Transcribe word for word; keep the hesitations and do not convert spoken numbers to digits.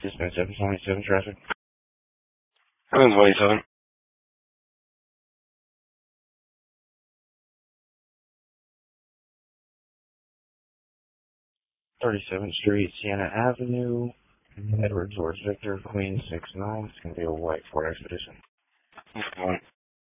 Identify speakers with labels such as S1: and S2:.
S1: Dispatch seven twenty-seven traffic.
S2: seven twenty-seven.
S1: thirty-seventh Street, Sienna Avenue, Edward George Victor, Queen six nine. It's going to be a white Ford Expedition.
S2: One.